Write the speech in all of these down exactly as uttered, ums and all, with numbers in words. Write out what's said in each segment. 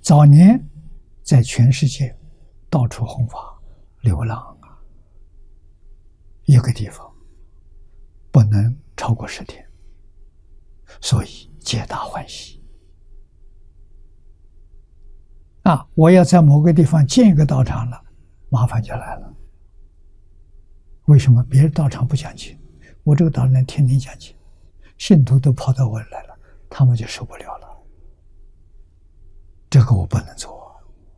早年在全世界到处弘法流浪啊，一个地方不能超过十天，所以皆大欢喜啊！我要在某个地方建一个道场了，麻烦就来了。为什么别的道场不讲经，我这个道场天天讲经，信徒都跑到我来了，他们就受不了了。这个我不能做，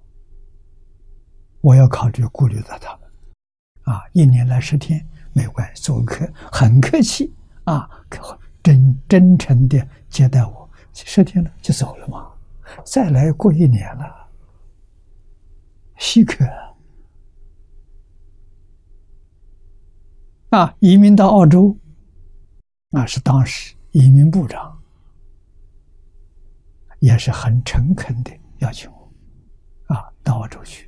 我要考虑顾虑到他们啊！一年来十天没关系，做客很客气啊，真真诚的接待我，十天了就走了嘛，再来过一年了，稀客啊！移民到澳洲，那是当时移民部长，也是很诚恳的邀请我啊到澳洲去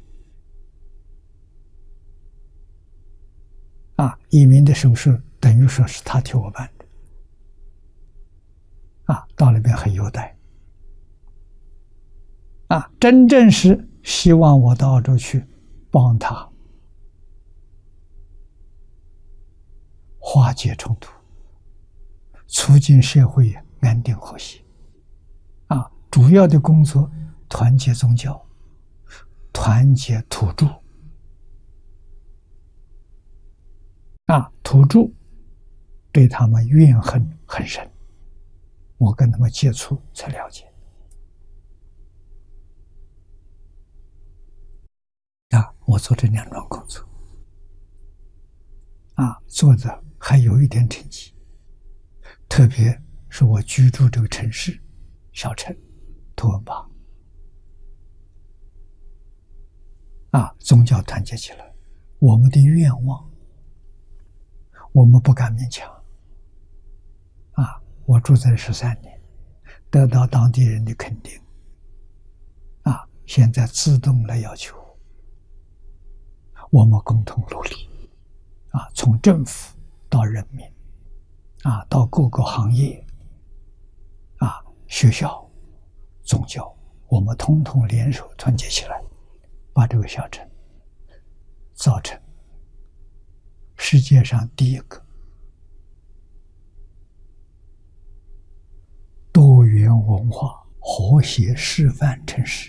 啊，移民的手续等于说是他替我办的啊，到那边很优待啊，真正是希望我到澳洲去帮他化解冲突，促进社会安定和谐啊，主要的工作团结宗教，团结土著啊，土著对他们怨恨很深，我跟他们接触才了解啊，我做这两桩工作啊，做的还有一点成绩，特别是我居住这个城市小城图文巴啊，宗教团结起来，我们的愿望我们不敢勉强啊！我住在十三年，得到当地人的肯定啊，现在自动来要求我们共同努力啊，从政府到人民啊，到各个行业啊，学校、宗教，我们统统联手团结起来，把这个小城造成世界上第一个多元文化和谐示范城市。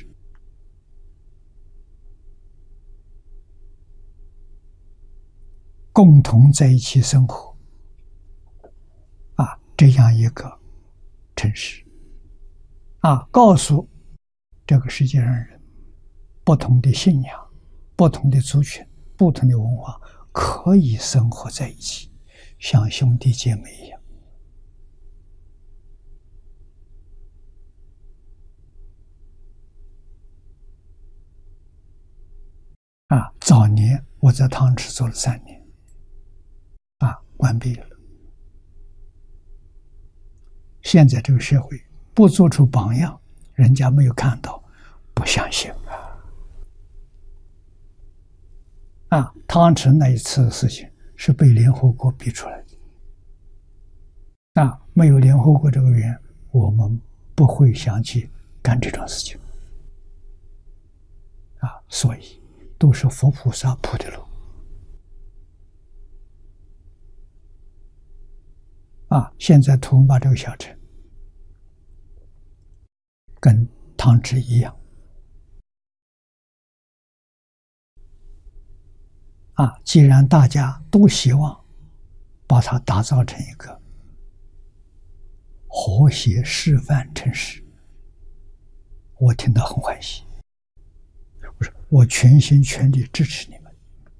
共同在一起生活啊，这样一个城市啊，告诉这个世界上人，不同的信仰、不同的族群、不同的文化可以生活在一起，像兄弟姐妹一样啊。早年我在汤池做了三年啊，关闭了。现在这个社会不做出榜样，人家没有看到，不相信啊！啊，汤池那一次的事情是被联合国逼出来的啊，没有联合国这个缘，我们不会想去干这种事情啊，所以都是佛菩萨铺的路啊。现在图文巴这个小城跟汤池一样啊，既然大家都希望把它打造成一个和谐示范城市，我听到很欢喜，我说我全心全力支持你们。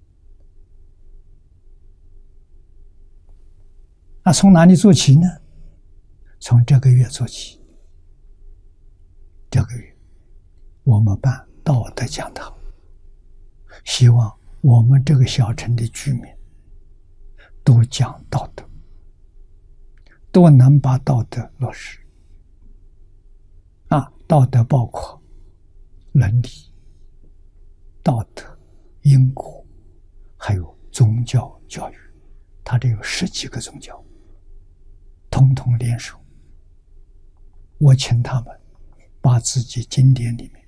那从哪里做起呢？从这个月做起。这个月我们办道德讲堂，希望我们这个小城的居民都讲道德，都能把道德落实啊。道德包括伦理、道德、因果，还有宗教教育，它这有十几个宗教统统联手。我请他们把自己经典里面